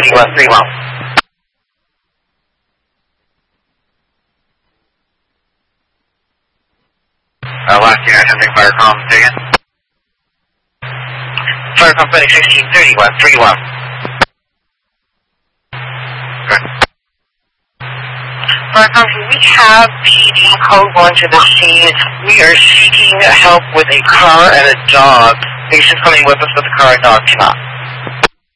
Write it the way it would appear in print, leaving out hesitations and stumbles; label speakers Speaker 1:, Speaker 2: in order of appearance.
Speaker 1: 3131. Last year, handling Firecom, say again. Firecom Phoenix 163131. Good.
Speaker 2: Firecom, we have PD code 1 to the scene. We are seeking help with a car and a dog. Patients coming with us, but the car and dog cannot.